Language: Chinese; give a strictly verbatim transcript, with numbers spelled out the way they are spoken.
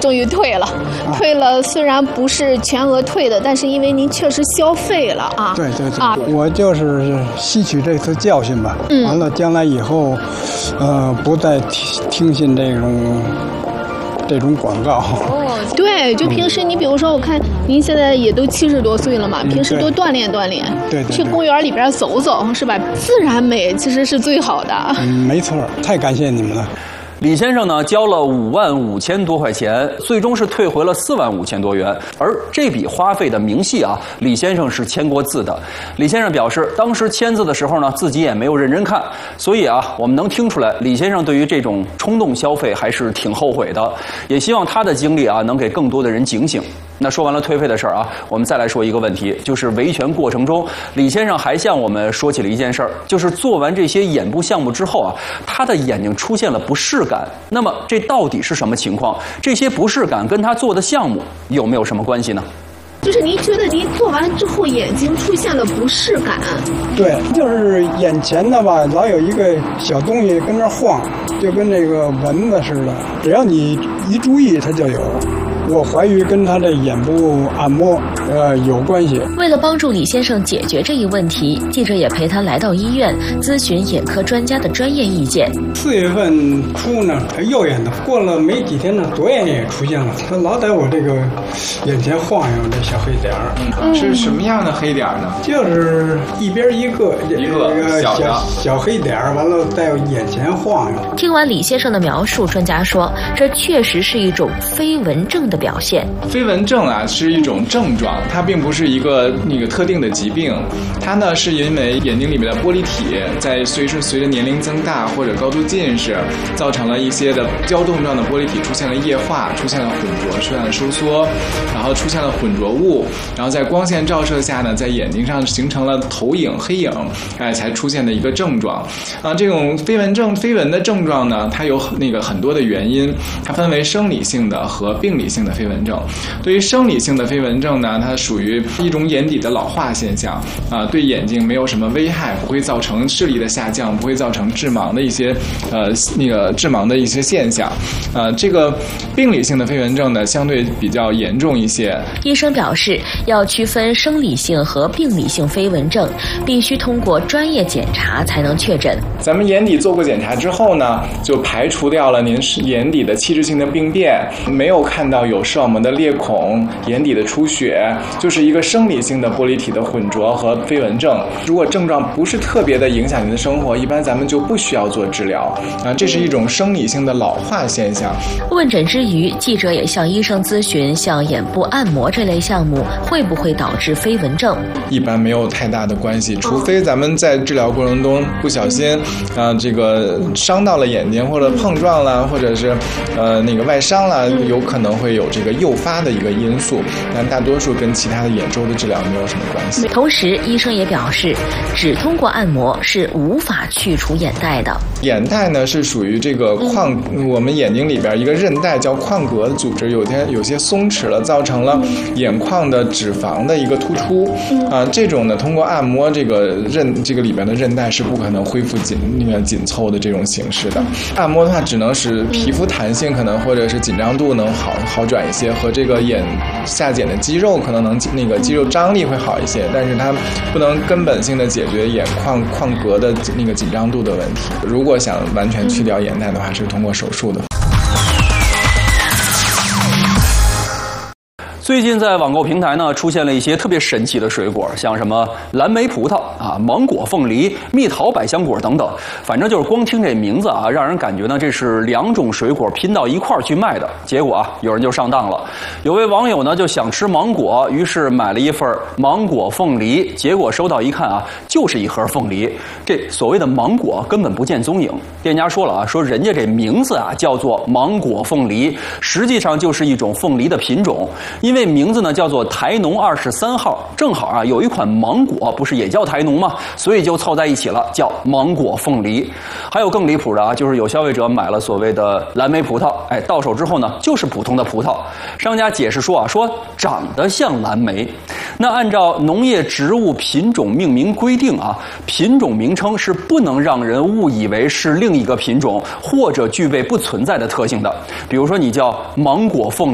终于退了，啊、退了，虽然不是全额退的，但是因为您确实消费了啊。 对对对，啊、我就是吸取这次教训吧。嗯，完了，将来以后，呃，不再听听信这种这种广告。 哦，对，就平时你比如说，我看您现在也都七十多岁了嘛，平时多锻炼锻炼， 对对， 去公园里边走走，是吧？自然美其实是最好的。 嗯，没错，太感谢你们了。 李先生呢，交了五万五千多块钱，最终是退回了四万五千多元。而这笔花费的明细啊，李先生是签过字的。李先生表示，当时签字的时候呢，自己也没有认真看，所以啊，我们能听出来，李先生对于这种冲动消费还是挺后悔的。也希望他的经历啊，能给更多的人警醒。那说完了退费的事儿啊，我们再来说一个问题，就是维权过程中，李先生还向我们说起了一件事儿，就是做完这些眼部项目之后啊，他的眼睛出现了不适感。那么这到底是什么情况？这些不适感跟他做的项目有没有什么关系呢？ 就是您觉得您做完之后眼睛出现了不适感？ 对，就是眼前的吧，老有一个小东西跟那晃，就跟那个蚊子似的，只要你一注意，它就有。我怀疑跟他的眼部按摩呃有关系。 为了帮助李先生解决这一问题，记者也陪他来到医院咨询眼科专家的专业意见。 四月份初呢，他右眼的，过了没几天呢，左眼也出现了，他老在我这个眼前晃悠这小黑点儿。 嗯，是什么样的黑点呢？ 就是一边一个一个小小小黑点儿，完了在眼前晃悠。 听完李先生的描述，专家说，这确实是一种飞蚊症的表现。 飞蚊症啊是一种症状，它并不是一个那个特定的疾病，它呢是因为眼睛里面的玻璃体在随着随着年龄增大或者高度近视，造成了一些的胶冻状的玻璃体出现了液化，出现了混浊，出现了收缩，然后出现了混浊物，然后在光线照射下呢，在眼睛上形成了投影黑影，哎，才出现的一个症状啊。这种飞蚊症飞蚊的症状呢，它有那个很多的原因，它分为生理性的和病理性的飞蚊症。对于生理性的飞蚊症呢，它属于一种眼底的老化现象啊，对眼睛没有什么危害，不会造成视力的下降，不会造成致盲的一些呃那个致盲的一些现象啊。这个病理性的飞蚊症呢，相对比较严重一些。 医生表示，要区分生理性和病理性飞蚊症，必须通过专业检查才能确诊。 咱们眼底做过检查之后呢，就排除掉了您眼底的器质性的病变，没有看到有视网膜的裂孔、眼底的出血，就是一个生理性的玻璃体的混浊和飞蚊症。如果症状不是特别的影响您的生活，一般咱们就不需要做治疗啊。这是一种生理性的老化现象。 问诊之余，记者也向医生咨询，像眼部按摩这类项目会不会导致飞蚊症？ 一般没有太大的关系，除非咱们在治疗过程中不小心啊，这个伤到了眼睛，或者碰撞了，或者是呃那个外伤了，有可能会有这个诱发的一个因素，但大多数跟其他的眼周的治疗没有什么关系。 同时，医生也表示，只通过按摩是无法去除眼袋的。 眼袋呢是属于这个眶，我们眼睛里边一个韧带叫眶隔组织，有些有些松弛了，造成了眼眶的脂肪的一个突出啊。这种呢，通过按摩这个韧这个里边的韧带是不可能恢复紧那个紧凑的这种形式的。按摩的话，只能使皮肤弹性可能或者是紧张度能好好转一些，和这个眼下睑的肌肉可能能那个肌肉张力会好一些，但是它不能根本性的解决眼眶眶隔的那个紧张度的问题。如果想完全去掉眼袋的话，是通过手术的。 最近在网购平台呢，出现了一些特别神奇的水果，像什么蓝莓葡萄啊、芒果、凤梨、蜜桃、百香果等等。反正就是光听这名字啊，让人感觉呢这是两种水果拼到一块儿去卖的。结果啊，有人就上当了。有位网友呢就想吃芒果，于是买了一份芒果凤梨，结果收到一看啊，就是一盒凤梨。这所谓的芒果根本不见踪影。店家说了啊，说人家这名字啊叫做芒果凤梨，实际上就是一种凤梨的品种，因为。这名字呢叫做台农二十三号，正好啊有一款芒果不是也叫台农吗？所以就凑在一起了，叫芒果凤梨。还有更离谱的啊，就是有消费者买了所谓的蓝莓葡萄，哎，到手之后呢就是普通的葡萄。商家解释说啊，说长得像蓝莓。那按照农业植物品种命名规定啊，品种名称是不能让人误以为是另一个品种或者具备不存在的特性的。比如说你叫芒果凤梨。